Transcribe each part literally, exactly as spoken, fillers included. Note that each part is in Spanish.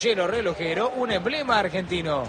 Hielo relojero, un emblema argentino.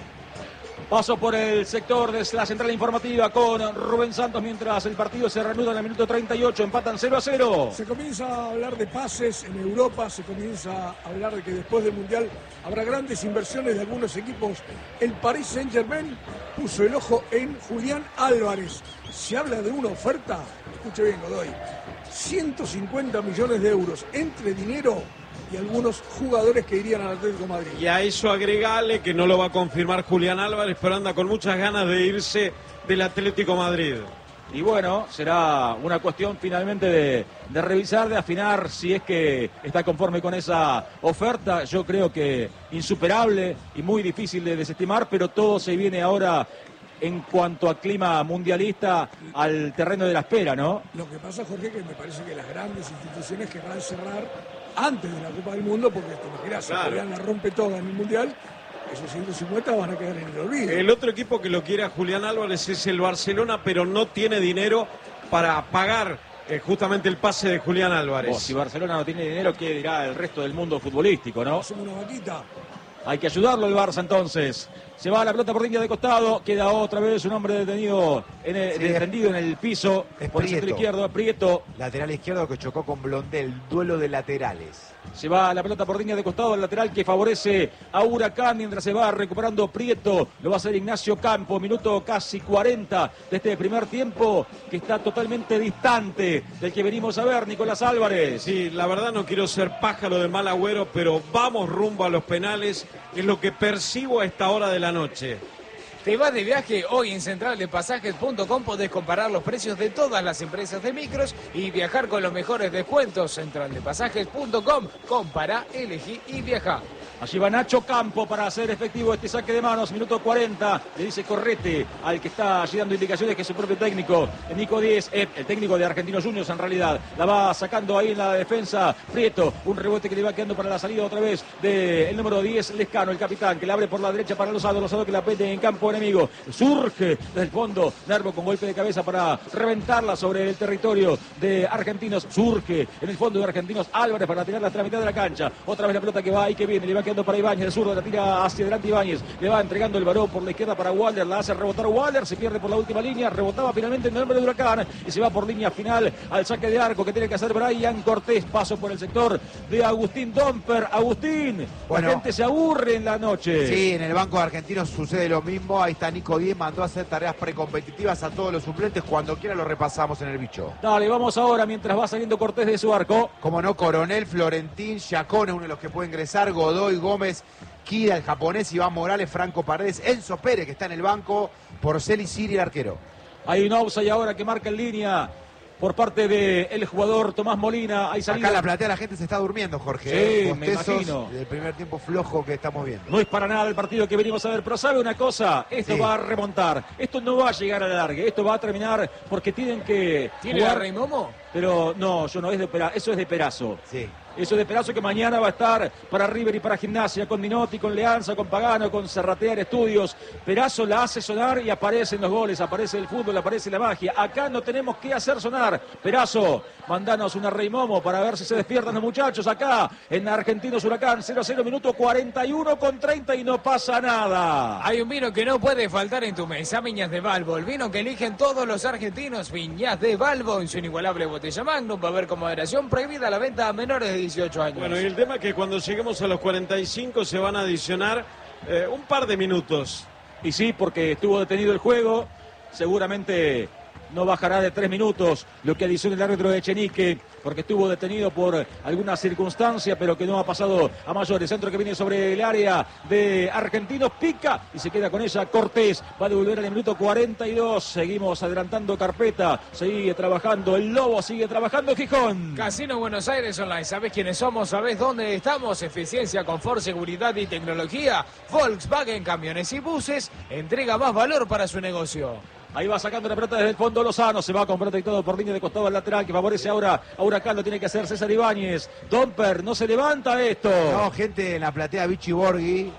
Paso por el sector de la central informativa con Rubén Santos mientras el partido se reanuda en el minuto treinta y ocho, empatan cero a cero. Se comienza a hablar de pases en Europa, se comienza a hablar de que después del Mundial habrá grandes inversiones de algunos equipos. El Paris Saint-Germain puso el ojo en Julián Álvarez. Se habla de una oferta, escuche bien, Godoy, ciento cincuenta millones de euros entre dinero y algunos jugadores que irían al Atlético de Madrid. Y a eso agregale que no lo va a confirmar Julián Álvarez, pero anda con muchas ganas de irse del Atlético de Madrid. Y bueno, será una cuestión finalmente de, de revisar, de afinar si es que está conforme con esa oferta. Yo creo que insuperable y muy difícil de desestimar, pero todo se viene ahora en cuanto a clima mundialista al terreno de la espera, ¿no? Lo que pasa, Jorge, que me parece que las grandes instituciones querrán cerrar antes de la Copa del Mundo, porque te imaginas, si Julián la rompe toda en el Mundial, esos ciento cincuenta van a quedar en el olvido. El otro equipo que lo quiere a Julián Álvarez es el Barcelona, pero no tiene dinero para pagar eh, justamente el pase de Julián Álvarez. Oh, si Barcelona no tiene dinero, ¿qué dirá el resto del mundo futbolístico, no? Hacemos una vaquita. Hay que ayudarlo el Barça entonces. Se va la pelota por línea de costado. Queda otra vez un hombre detenido, en el, sí, tendido en el piso. Es por el centro izquierdo, Prieto. Lateral izquierdo que chocó con Blondel. Duelo de laterales. Se va la pelota por línea de costado al lateral que favorece a Huracán mientras se va recuperando Prieto. Lo va a hacer Ignacio Campo. Minuto casi cuarenta de este primer tiempo que está totalmente distante del que venimos a ver, Nicolás Álvarez. Sí, la verdad no quiero ser pájaro de mal agüero, pero vamos rumbo a los penales. Es lo que percibo a esta hora de la noche. Te vas de viaje hoy en central de pasajes punto com, podés comparar los precios de todas las empresas de micros y viajar con los mejores descuentos. central de pasajes punto com, compara, elegí y viaja. Allí va Nacho Campo para hacer efectivo este saque de manos, minuto cuarenta, le dice Correte al que está allí dando indicaciones que es su propio técnico, Nico Díez, eh, el técnico de Argentinos Juniors en realidad, la va sacando ahí en la defensa, Prieto, un rebote que le va quedando para la salida otra vez del número diez, Lescano, el capitán, que la abre por la derecha para Lozado, Lozado que la pende en campo enemigo, surge desde el fondo, Nervo con golpe de cabeza para reventarla sobre el territorio de Argentinos, surge en el fondo de Argentinos, Álvarez para tirar hasta la mitad de la cancha, otra vez la pelota que va y que viene, le va quedando para Ibáñez, el zurdo la tira hacia adelante Ibáñez, le va entregando el balón por la izquierda para Waller, la hace rebotar Waller, se pierde por la última línea, rebotaba finalmente en el nombre de Huracán y se va por línea final al saque de arco que tiene que hacer Brian Cortés, paso por el sector de Agustín Domper. Agustín, bueno, la gente se aburre en la noche. Sí, en el banco de Argentinos sucede lo mismo, ahí está Nico Díez, mandó a hacer tareas precompetitivas a todos los suplentes, cuando quiera lo repasamos en el bicho. Dale, vamos ahora mientras va saliendo Cortés de su arco. Como no, Coronel, Florentín, Chacón, uno de los que puede ingresar, Godoy, Gómez, Kida, el japonés, Iván Morales, Franco Paredes, Enzo Pérez, que está en el banco, Porcel y Siri, el arquero. Hay un offside ahora que marca en línea por parte del jugador Tomás Molina. Hay salida. Acá en la platea la gente se está durmiendo, Jorge. Sí, ¿eh? me imagino. Del primer tiempo flojo que estamos viendo. No es para nada el partido que venimos a ver, pero ¿sabe una cosa? Esto sí va a remontar. Esto no va a llegar a la larga. Esto va a terminar porque tienen que ¿Tiene jugar... a Rey Momo? Pero no, yo no, es de Pera... eso es de Perazo. Sí. Eso de Perazo que mañana va a estar para River y para Gimnasia, con Minotti, con Leanza, con Pagano, con Serratear Estudios. Perazo la hace sonar y aparecen los goles, aparece el fútbol, aparece la magia. Acá no tenemos que hacer sonar. Perazo, mandanos una Rey Momo para ver si se despiertan los muchachos acá en Argentinos Huracán. cero a cero, minuto cuarenta y uno con treinta y no pasa nada. Hay un vino que no puede faltar en tu mesa, Viñas de Balbo, el vino que eligen todos los argentinos. Viñas de Balbo en su inigualable botella Magnum, va a haber con moderación, prohibida la venta a menores de dieciocho años. Bueno, y el tema es que cuando lleguemos a los cuarenta y cinco se van a adicionar eh, un par de minutos. Y sí, porque estuvo detenido el juego, seguramente no bajará de tres minutos lo que adiciona el árbitro de Echenique, porque estuvo detenido por alguna circunstancia, pero que no ha pasado a mayores. Centro que viene sobre el área de Argentinos, pica y se queda con ella Cortés. Va a devolver en el minuto cuarenta y dos. Seguimos adelantando carpeta, sigue trabajando el Lobo, sigue trabajando Gijón. Casino Buenos Aires Online, ¿sabés quiénes somos? ¿Sabés dónde estamos? Eficiencia, confort, seguridad y tecnología. Volkswagen Camiones y Buses entrega más valor para su negocio. Ahí va sacando la pelota desde el fondo Lozano, se va con protectado por línea de costado al lateral que favorece ahora a Huracán, lo tiene que hacer César Ibáñez. Domper, no se levanta esto. No, gente en la platea, Vichy Borghi,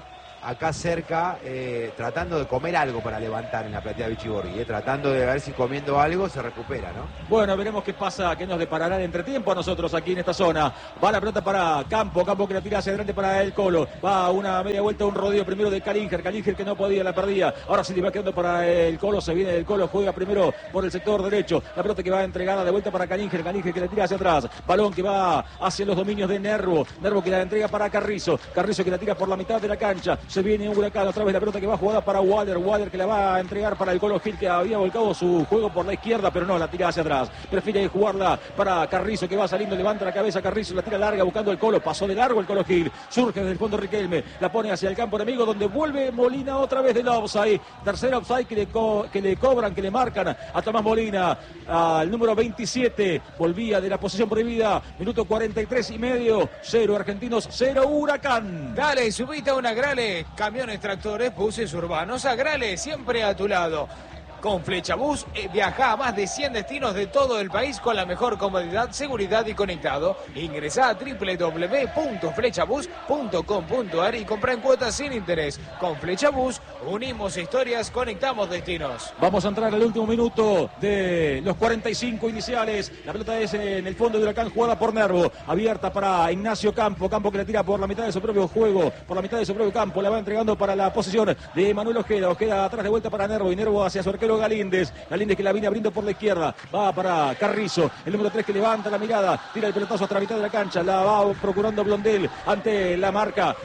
acá cerca, eh, tratando de comer algo para levantar en la platea Vichy-Borghi, eh, tratando de ver si comiendo algo se recupera, ¿no? Bueno, veremos qué pasa, qué nos deparará el entretiempo a nosotros aquí en esta zona. Va la pelota para Campo, Campo que la tira hacia adelante para el Colo. Va una media vuelta, un rodeo primero de Calinger, Calinger que no podía, la perdía. Ahora sí le va quedando para el Colo, se viene del Colo, juega primero por el sector derecho. La pelota que va entregada de vuelta para Calinger, Calinger que la tira hacia atrás. Balón que va hacia los dominios de Nervo. Nervo que la entrega para Carrizo. Carrizo que la tira por la mitad de la cancha. Se viene Huracán, otra vez la pelota que va jugada para Waller. Waller que la va a entregar para el Colo Gil, que había volcado su juego por la izquierda, pero no, la tira hacia atrás. Prefiere jugarla para Carrizo que va saliendo, levanta la cabeza Carrizo, la tira larga buscando el Colo. Pasó de largo el Colo Gil. Surge desde el fondo Riquelme. La pone hacia el campo enemigo donde vuelve Molina otra vez del offside. Tercera offside que le, co que le cobran, que le marcan a Tomás Molina. Al número veintisiete. Volvía de la posición prohibida. Minuto cuarenta y tres y medio. Cero Argentinos, cero Huracán. Dale, subite a una Grale. Camiones, tractores, buses urbanos. A Grale, siempre a tu lado. Con Flechabús eh, viaja a más de cien destinos de todo el país con la mejor comodidad, seguridad y conectado. Ingresá a doble u doble u doble u punto flechabús punto com punto a r y compra en cuotas sin interés. Con Flechabús unimos historias, conectamos destinos. Vamos a entrar al último minuto de los cuarenta y cinco iniciales. La pelota es en el fondo de Huracán, jugada por Nervo. Abierta para Ignacio Campo. Campo que la tira por la mitad de su propio juego, por la mitad de su propio campo. La va entregando para la posición de Manuel Ojeda. Ojeda atrás de vuelta para Nervo y Nervo hacia su arquero Galíndez. Galíndez que la viene abriendo por la izquierda. Va para Carrizo. El número tres que levanta la mirada. Tira el pelotazo hasta la mitad de la cancha. La va procurando Blondel ante la marca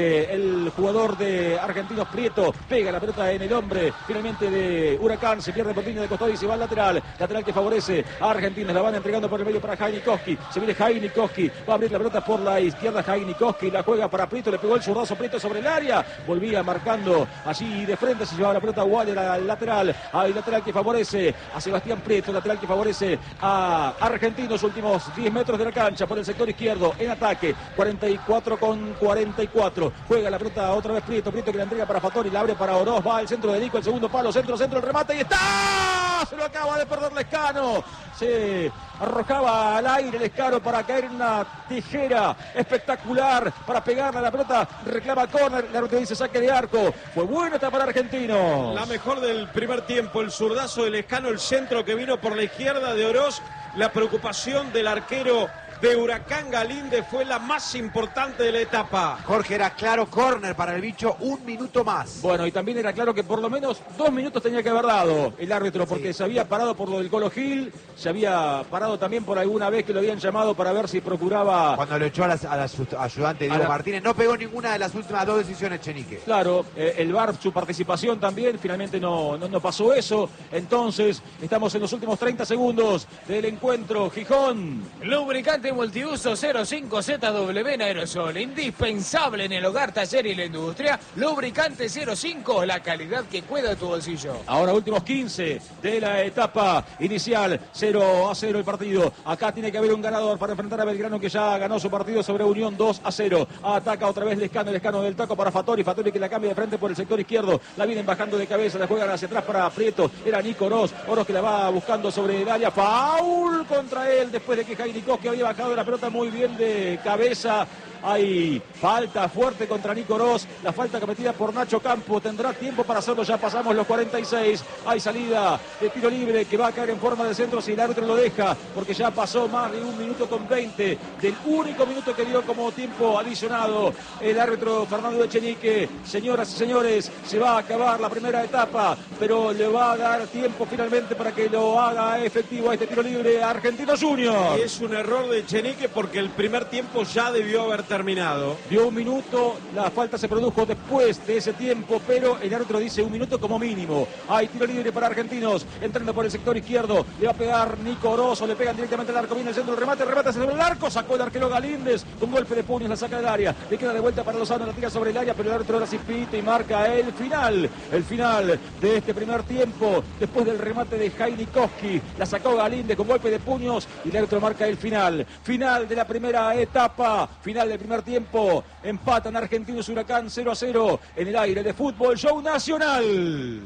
del jugador de Argentinos Prieto. Pega la pelota en el hombre finalmente de Huracán. Se pierde por línea de costado y se va al lateral. Lateral que favorece a Argentinos. La van entregando por el medio para Jainikoski. Se viene Jainikoski. Va a abrir la pelota por la izquierda. Jainikoski la juega para Prieto. Le pegó el zurdazo Prieto sobre el área. Volvía marcando allí de frente. Se llevaba la pelota Waller al lateral. Hay lateral que favorece a Sebastián Prieto, lateral que favorece a Argentinos, últimos diez metros de la cancha por el sector izquierdo en ataque, cuarenta y cuatro con cuarenta y cuatro, juega la pelota otra vez Prieto, Prieto que la entrega para Fattori, la abre para Oroz, va al centro de Nico, el segundo palo, centro, centro, el remate y está, se lo acaba de perder Lescano, se arrojaba al aire Lescano para caer en una tijera espectacular para pegarle a la pelota, reclama córner, el árbitro dice saque de arco, fue bueno esta para Argentinos. La mejor del primer tiempo, el zurdazo de Lescano, el centro que vino por la izquierda de Oroz, la preocupación del arquero de Huracán Galíndez fue la más importante de la etapa. Jorge, era claro, córner para el bicho, un minuto más. Bueno, y también era claro que por lo menos dos minutos tenía que haber dado el árbitro, porque sí, se había parado por lo del Colo Gil, se había parado también por alguna vez que lo habían llamado para ver si procuraba... Cuando lo echó a la, a la ayudante Diego la... Martínez, no pegó ninguna de las últimas dos decisiones Chenique. Claro, eh, el V A R, su participación también, finalmente no, no, no pasó eso, entonces estamos en los últimos treinta segundos del encuentro. Gijón. Lubricante multiuso cero cinco Z W en aerosol, indispensable en el hogar, taller y la industria. Lubricante cero cinco, la calidad que cuida tu bolsillo. Ahora últimos quince de la etapa inicial, cero a cero el partido. Acá tiene que haber un ganador para enfrentar a Belgrano, que ya ganó su partido sobre Unión dos a cero. Ataca otra vez Lescano, Lescano del taco para Fattori, Fattori que la cambia de frente por el sector izquierdo, la vienen bajando de cabeza, la juegan hacia atrás para Prieto, era Nico Oroz, Oroz que la va buscando sobre el área, foul contra él después de que Jainikoski había bajado de la pelota muy bien de cabeza. Hay falta fuerte contra Nico Oroz, la falta cometida por Nacho Campo, tendrá tiempo para hacerlo, ya pasamos los cuarenta y seis, hay salida de tiro libre que va a caer en forma de centro si el árbitro lo deja, porque ya pasó más de un minuto con veinte, del único minuto que dio como tiempo adicionado el árbitro Fernando Echenique. Señoras y señores, se va a acabar la primera etapa, pero le va a dar tiempo finalmente para que lo haga efectivo a este tiro libre a Argentinos Juniors. Y es un error de Echenique porque el primer tiempo ya debió haber terminado. terminado. Dio un minuto, la falta se produjo después de ese tiempo, pero el árbitro dice un minuto como mínimo. Hay tiro libre para Argentinos, entrando por el sector izquierdo, le va a pegar Nico Oroz, le pegan directamente al arco, viene el centro, el remate, remate sobre el arco, sacó el arquero Galíndez, con golpe de puños la saca del área, le queda de vuelta para Lozano, la tira sobre el área, pero el árbitro ahora sí pita y marca el final, el final de este primer tiempo, después del remate de Jainikoski, la sacó Galíndez con golpe de puños y el árbitro marca el final, final de la primera etapa, final del primer tiempo, empatan Argentinos Huracán cero a cero en el aire de Fútbol Show Nacional.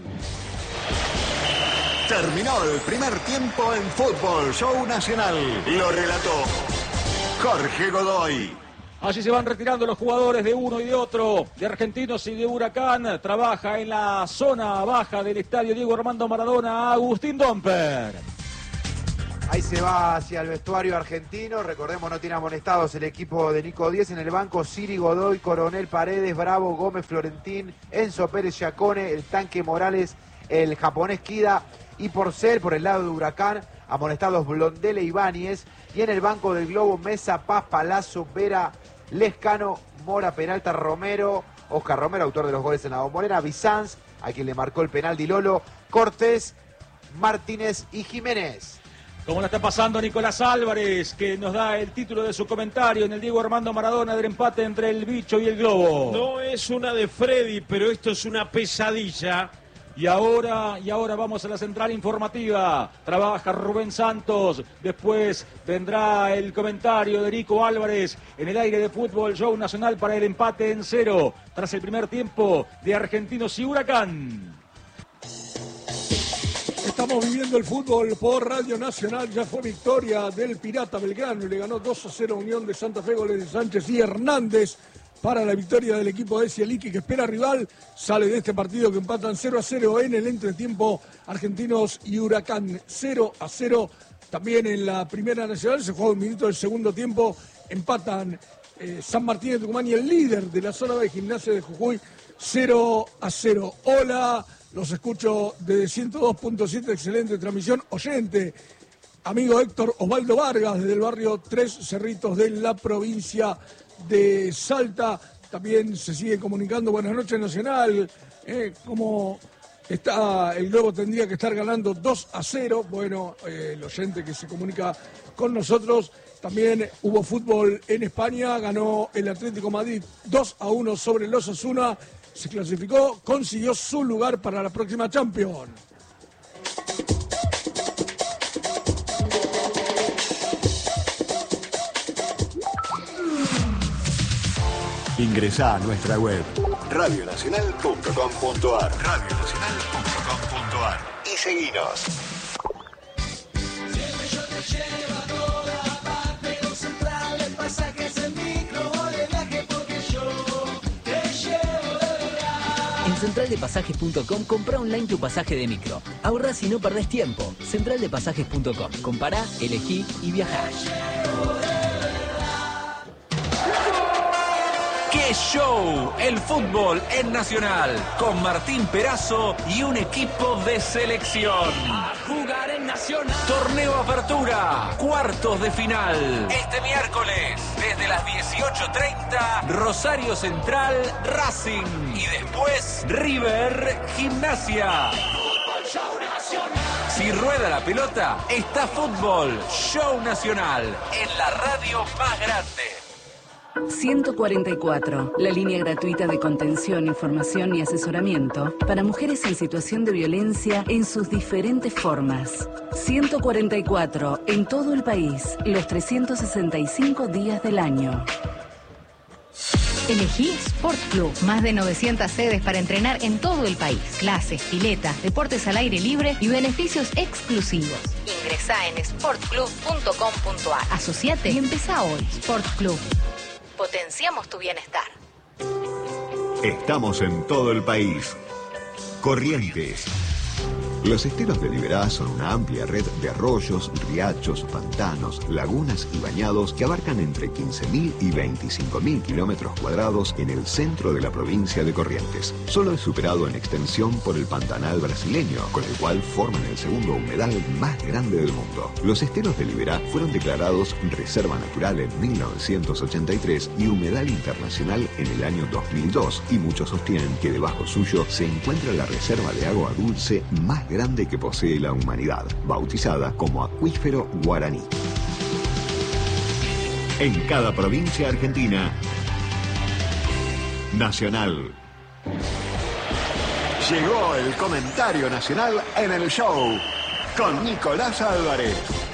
Terminó el primer tiempo en Fútbol Show Nacional. Lo relató Jorge Godoy. Allí se van retirando los jugadores de uno y de otro, de Argentinos y de Huracán. Trabaja en la zona baja del estadio Diego Armando Maradona Agustín Domper. Ahí se va hacia el vestuario argentino. Recordemos, no tiene amonestados el equipo de Nico Díez. En el banco, Siri, Godoy, Coronel, Paredes, Bravo, Gómez, Florentín, Enzo Pérez, Giacone, el Tanque Morales, el japonés Kida y Porcel. Por el lado de Huracán, amonestados Blondele, Ibáñez. Y en el banco del Globo, Mesa, Paz, Palazzo, Vera, Lescano, Mora, Peralta, Romero, Oscar Romero, autor de los goles en la Bombonera, Bizanz, a quien le marcó el penal Dilolo, Cortés, Martínez y Jiménez. ¿Cómo la está pasando Nicolás Álvarez, que nos da el título de su comentario en el Diego Armando Maradona del empate entre el Bicho y el Globo? No es una de Freddy, pero esto es una pesadilla. Y ahora, y ahora vamos a la central informativa. Trabaja Rubén Santos. Después vendrá el comentario de Nico Álvarez en el aire de Fútbol Show Nacional para el empate en cero. Tras el primer tiempo de Argentinos y Huracán. Estamos viviendo el fútbol por Radio Nacional. Ya fue victoria del Pirata Belgrano y le ganó dos a cero Unión de Santa Fe, goles de Sánchez y Hernández para la victoria del equipo de Cieliqui, que espera rival. Sale de este partido que empatan cero a cero en el entretiempo Argentinos y Huracán. cero a cero también en la Primera Nacional. Se juega un minuto del segundo tiempo. Empatan eh, San Martín de Tucumán y el líder de la zona de Gimnasia de Jujuy. cero a cero. Hola. Los escucho desde ciento dos punto siete, excelente transmisión. Oyente, amigo Héctor Osvaldo Vargas, desde el barrio Tres Cerritos de la provincia de Salta. También se sigue comunicando. Buenas noches, Nacional. Eh, ¿Cómo está? El Globo tendría que estar ganando dos a cero. Bueno, eh, el oyente que se comunica con nosotros. También hubo fútbol en España. Ganó el Atlético Madrid dos a uno sobre el Osasuna. Se clasificó, consiguió su lugar para la próxima Champions. Ingresá a nuestra web radio nacional punto com punto ar radio nacional punto com punto ar y seguinos. En central de pasajes punto com compra online tu pasaje de micro. Ahorrás y no perdés tiempo. central de pasajes punto com. Compará, elegí y viajá. ¡Qué show! El fútbol en Nacional, con Martín Perazo y un equipo de selección. A jugar en Nacional. Torneo Apertura, cuartos de final. Este miércoles, desde las dieciocho treinta, Rosario Central, Racing. Y después, River, Gimnasia. Si rueda la pelota, está fútbol. Show Nacional, en la radio más grande. ciento cuarenta y cuatro, la línea gratuita de contención, información y asesoramiento para mujeres en situación de violencia en sus diferentes formas. ciento cuarenta y cuatro, en todo el país, los trescientos sesenta y cinco días del año. Elegí Sport Club. Más de novecientas sedes para entrenar en todo el país. Clases, piletas, deportes al aire libre y beneficios exclusivos. Ingresá en sport club punto com punto ar. Asociate y empezá hoy. Sport Club. Potenciamos tu bienestar. Estamos en todo el país. Corrientes. Los esteros de Liberá son una amplia red de arroyos, riachos, pantanos, lagunas y bañados que abarcan entre quince mil y veinticinco mil kilómetros cuadrados en el centro de la provincia de Corrientes. Solo es superado en extensión por el Pantanal brasileño, con el cual forman el segundo humedal más grande del mundo. Los esteros de Liberá fueron declarados Reserva Natural en mil novecientos ochenta y tres y Humedal Internacional en el año dos mil dos, y muchos sostienen que debajo suyo se encuentra la reserva de agua dulce más grande que posee la humanidad, bautizada como Acuífero Guaraní. En cada provincia argentina, Nacional. Llegó el comentario nacional en el show con Nicolás Álvarez.